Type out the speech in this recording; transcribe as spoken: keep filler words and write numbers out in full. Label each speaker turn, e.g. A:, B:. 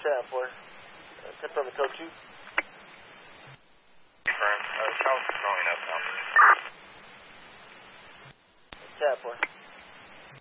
A: ten four. Uh, confirm the code two.
B: Confirm. Uh, Charles is calling up now.
A: ten four.